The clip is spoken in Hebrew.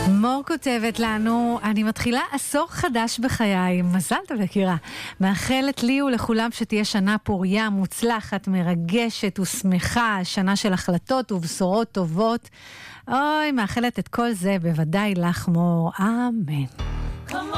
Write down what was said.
מור כותבת לנו, אני מתחילה עשור חדש בחיי, מזל טוב יקירה. מאחלת לי ולכולם שתהיה שנה פוריה, מוצלחת, מרגשת ושמחה, שנה של החלטות ובשורות טובות. אוי, מאחלת את כל זה בוודאי לך מור, אמן.